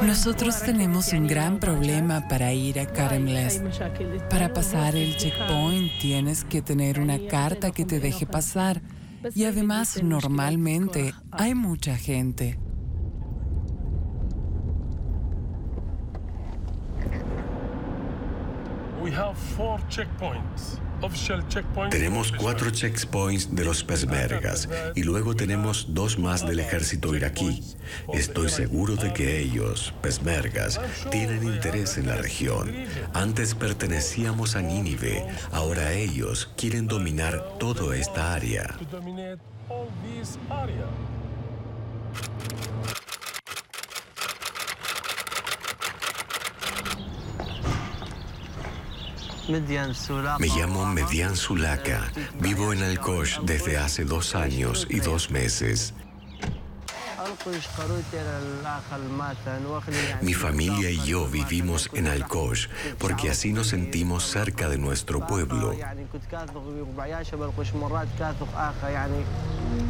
Nosotros tenemos un gran problema para ir a Karemles. Para pasar el checkpoint tienes que tener una carta que te deje pasar. Y además, normalmente hay mucha gente. Tenemos 4 checkpoints de los peshmergas y luego tenemos 2 más del ejército iraquí. Estoy seguro de que ellos, peshmergas, tienen interés en la región. Antes pertenecíamos a Nínive, ahora ellos quieren dominar toda esta área. Me llamo Median Sulaka. Vivo en Alkosh desde hace 2 años y 2 meses. Mi familia y yo vivimos en Alkosh porque así nos sentimos cerca de nuestro pueblo.